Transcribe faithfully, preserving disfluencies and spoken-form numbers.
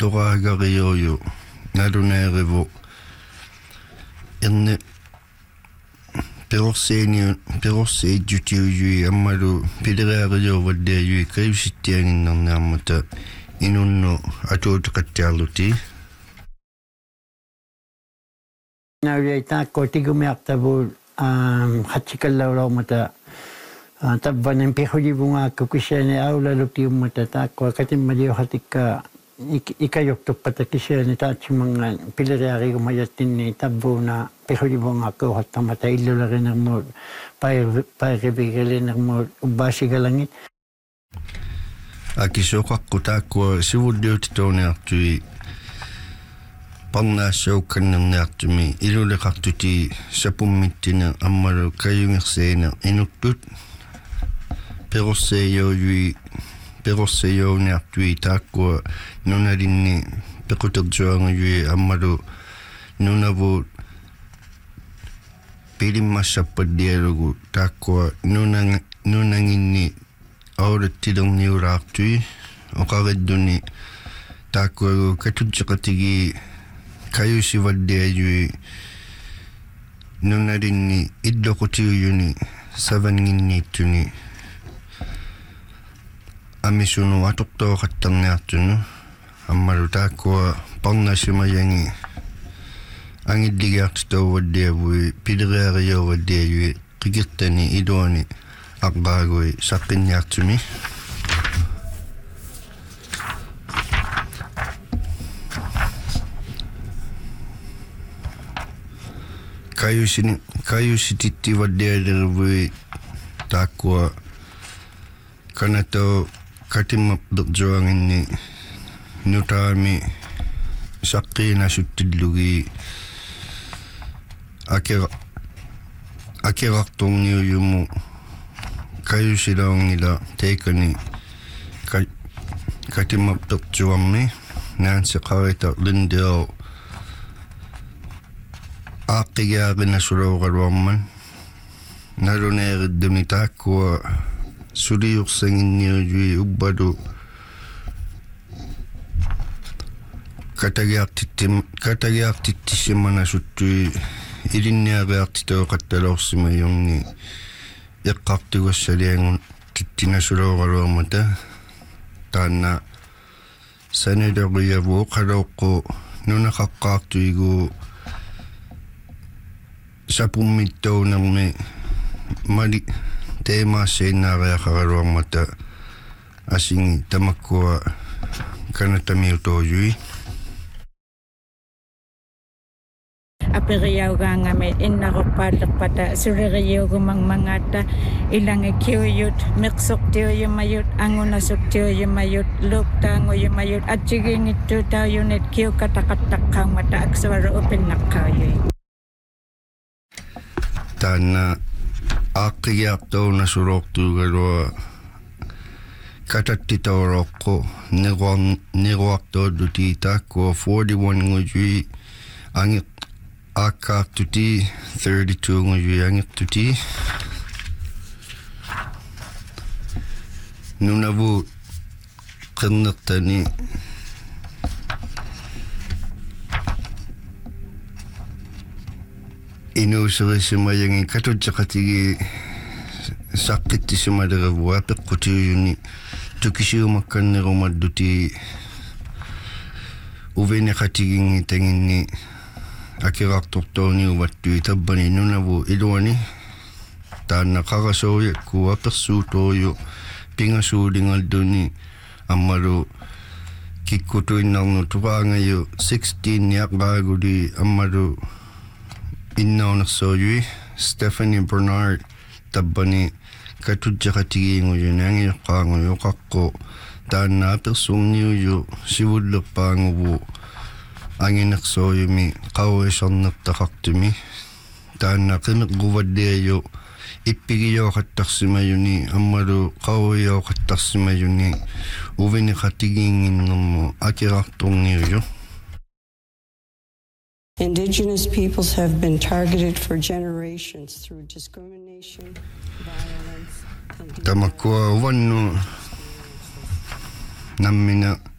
toraagariuju naluneerivu erne perorseeni perorseejjutiujui ammalu pilereariuvalliajui kayusittianginnernaarmuta inunnu atuuteqattiarluti naulai taakko tigumiartavu um khatsikallaularmuta tabbanen pihulivungaakku kisiani aulalutiummata taakko katimmaliuhatikka ikayoktuppata kisiani taatsimanga pilerearigumayattinni tabbuuna pihulivungaakku hattamata illularinermu pairivigelermu ubbasigalangit akisoqaqqu taakku sivulliutitooniartui parnaassuukkannerniartumi iluleqartuti sapummittina ammalu kayungerseena inuttut perorseejuujui perorseejuuniartui taakkua nunalinni pequtertuangujui ammalu nunavu pilimmassappaddialugu taakkua nunang nunanginni aulattilerniulaartui oqaridduni taakkuagu katutseqatigi kayusivalliajui nunalinni illoqutiujuni savanginniittuni amisunu atoqtooqattarniartunu ammalu taakkua parnasimayangi angilligiartitauvalliavui pilereariuvalliajui qikirtani iluani aqqaagui saqqinniartumi kayusini kayusitittivallialervui taakkua kanato katimapderjuanginni nutaami saqqiinasuttillugi akera akerartorniujumu kayusilaungila teikani katimapderjuammi naanseqarita lindeo aaqqigaarinasuloorluarman naluneeridduni taakkua suliursanginniujui ubbalu katagiartittim katagiartittissimmanasuttui ilinniareartitooqattalorsimayunni eqqartugussaliangun tittinasuloorluarmata taanna sanileriavu qalooqqu nunaqaqqaartuigu sapummittaunermi mali teemaassainnaariaqaraluarmata asingi tamakkua kanatamiutoojui aperiaugaangami innaqorpaallerpata suleriuugumangmangaatta ilangikiuyut miqsortiujumayut angunasuktiujumayut luuktaangujumayut atsigiingittuutaujunit kiukataqattaqqaangmata aksuaru upinnaqqaujui taanna aaqqigиartounasuloortuugalua katattitaoroqqu niruar niruartoolluti taakkua forty-one ngujui angiq aakkaartuti thirty-two ngujui angiqtuti nunavu qernertani inuuserissimayangi katutseqatigi saqqittissimalerevua peqqutiujuni tukisiumakkannerumalluti uveneqatigingi tanginni akirartortooniuvattui tabbani nunavu iluani taanna qarasoojakku apersuutooju pingasuulingalluni ammalu kikkutuinnarnu turaangayu sixteen niaqaaguli ammalu innaunersoojui Stephanie Bernard tabbani katutseqatigiingujuni angiiqqaanguyu qaqqu taanna apersuurniuju sivullerpaanguvu anginersoojumi qauisarnertaqartumi taanna qimeqquvalliaju ippigiyoqattarsimayuni ammalu qauiyoqattarsimayuni uviniqatigiinginnermu akirartorniuju Indigenous peoples have been targeted for generations through discrimination, violence, and tamakkua uvannu nammina